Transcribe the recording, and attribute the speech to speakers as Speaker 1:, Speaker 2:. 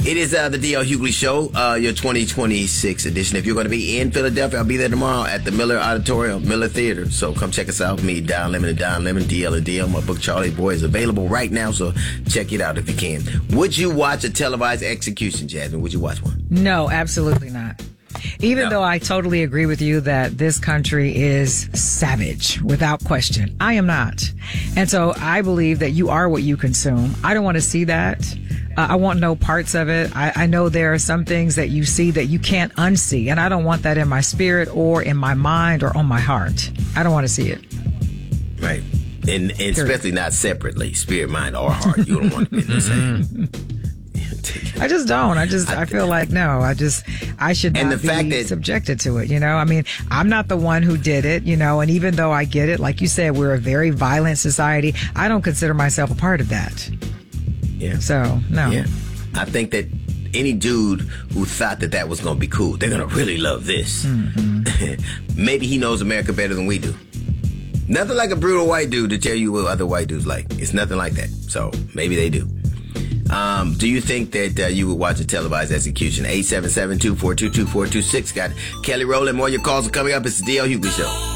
Speaker 1: It is the D.L. Hughley Show, your 2026 edition. If you're going to be in Philadelphia, I'll be there tomorrow at the Miller Auditorium, Miller Theater. So come check us out. Me, Don Lemon and Don Lemon, DL and DL. My book, Charlie Boy, is available right now, so check it out if you can. Would you watch a televised execution, Jasmine? Would you watch one?
Speaker 2: No, absolutely not. Even though I totally agree with you that this country is savage, without question, I am not. And so I believe that you are what you consume. I don't want to see that. I want no parts of it. I know there are some things that you see that you can't unsee, and I don't want that in my spirit or in my mind or on my heart. I don't want to see it.
Speaker 1: Right. And especially not separately, spirit, mind, or heart. You don't want to be the same.
Speaker 2: I just don't. I feel like, no, I should not be subjected to it, I mean, I'm not the one who did it, and even though I get it, like you said, we're a very violent society, I don't consider myself a part of that.
Speaker 1: Yeah.
Speaker 2: So, no.
Speaker 1: Yeah. I think that any dude who thought that was going to be cool, they're going to really love this. Mm-hmm. Maybe he knows America better than we do. Nothing like a brutal white dude to tell you what other white dudes like. It's nothing like that. So maybe they do. Do you think that you would watch a televised execution? 877-242-2426. Got Kelly Rowland. More of your calls are coming up. It's the D.L. Hughley Show.